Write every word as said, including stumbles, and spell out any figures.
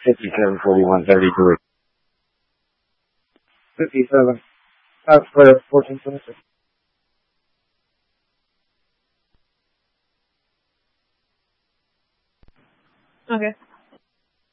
fifty-seven forty-one thirty-three. fifty-seven. That's for fourteen twenty-six. Okay.